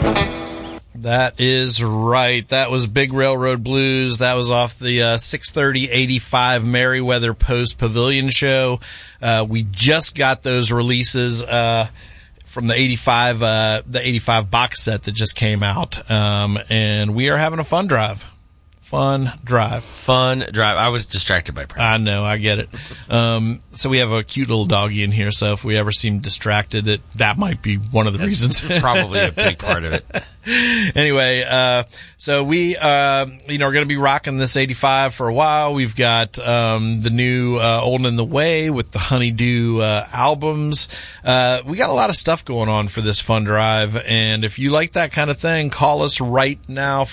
That is right. That was Big Railroad Blues. That was off the 6/30/85 Merriweather Post Pavilion show. We just got those releases from the 85 box set that just came out. And we are having a fun drive. Fun drive. I was distracted by Prince. I know, I get it. So we have a cute little doggy in here, so if we ever seem distracted, that might be one of the reasons. Probably a big part of it. Anyway, so we, are going to be rocking this 85 for a while. We've got, the new, Old and in the Way with the Honeydew, albums. We got a lot of stuff going on for this fun drive. And if you like that kind of thing, call us right now,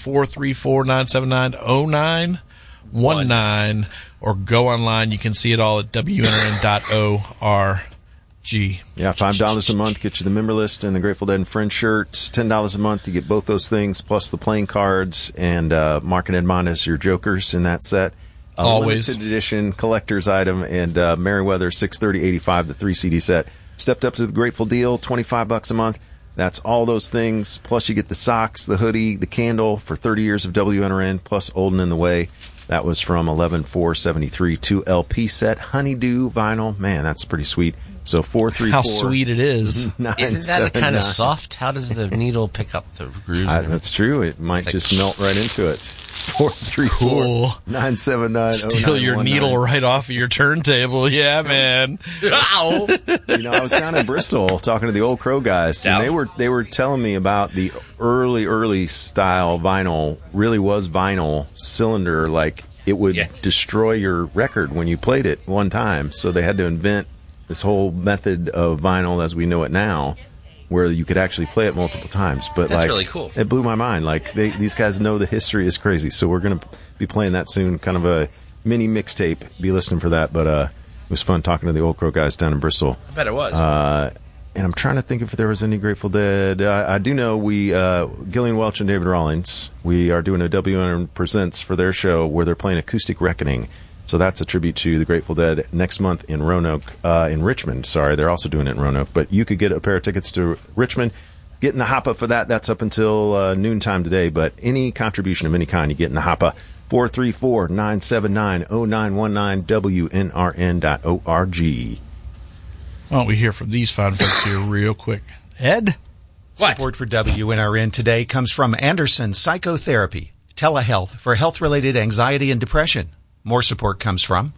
434-979-0919, or go online. You can see it all at WNRN.org. Yeah, $5 a month gets you the member list and the Grateful Dead and Friends shirts. $10 a month, you get both those things, plus the playing cards and Mark and Edmond as your jokers in that set. Always. Limited edition collector's item and Merriweather 6/30/85, the 3 CD set. Stepped up to the Grateful deal, $25 a month. That's all those things, plus you get the socks, the hoodie, the candle for 30 years of WNRN, plus Old and in the Way. That was from 11/4/73, 2 LP set, Honeydew vinyl. Man, that's pretty sweet. So 434. How sweet it is. Isn't that kind of soft? How does the needle pick up the grooves? That's true. It might just melt right into it. 434-979-0919. Steal your needle right off of your turntable. Yeah, man. Ow! I was down in Bristol talking to the Old Crow guys, and they were telling me about the early style vinyl. Really was vinyl cylinder, like it would destroy your record when you played it one time. So they had to invent this whole method of vinyl as we know it now, where you could actually play it multiple times. But that's really cool. It blew my mind. Like these guys know the history is crazy. So we're going to be playing that soon, kind of a mini mixtape. Be listening for that. But it was fun talking to the Old Crow guys down in Bristol. I bet it was. And I'm trying to think if there was any Grateful Dead. I do know Gillian Welch and David Rawlings, we are doing a WNRN Presents for their show where they're playing Acoustic Reckoning. So that's a tribute to the Grateful Dead next month in in Richmond. Sorry, they're also doing it in Roanoke. But you could get a pair of tickets to Richmond. Get in the hoppa for that. That's up until noontime today. But any contribution of any kind, you get in the hoppa. 434-979-0919, WNRN.org. Why don't we hear from these fine folks here real quick? Ed? What? Support for WNRN today comes from Anderson Psychotherapy, telehealth for health-related anxiety and depression. More support comes from...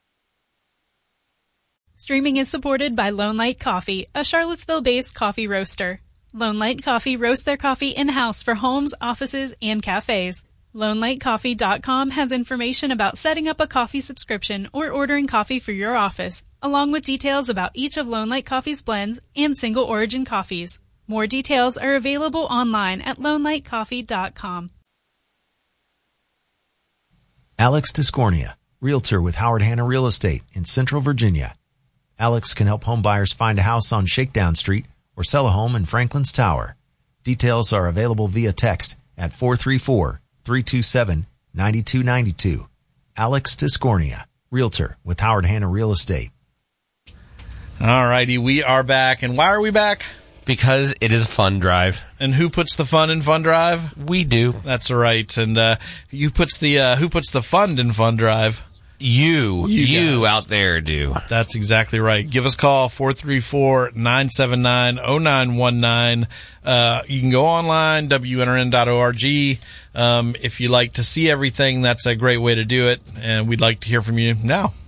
Streaming is supported by Lone Light Coffee, a Charlottesville-based coffee roaster. Lone Light Coffee roasts their coffee in-house for homes, offices, and cafes. LoneLightCoffee.com has information about setting up a coffee subscription or ordering coffee for your office, along with details about each of Lone Light Coffee's blends and single origin coffees. More details are available online at LoneLightCoffee.com. Alex Discornia, Realtor with Howard Hanna Real Estate in Central Virginia. Alex can help home buyers find a house on Shakedown Street or sell a home in Franklin's Tower. Details are available via text at 434-327-9292. Alex Discornia, Realtor with Howard Hanna Real Estate. All righty, we are back. And why are we back? Because it is a fun drive. And who puts the fun in Fun Drive? We do. That's right. And who puts the fun in Fun Drive? You out there do. That's exactly right. Give us a call, 434-979-0919. You can go online, WNRN.org. If you like to see everything, that's a great way to do it. And we'd like to hear from you now.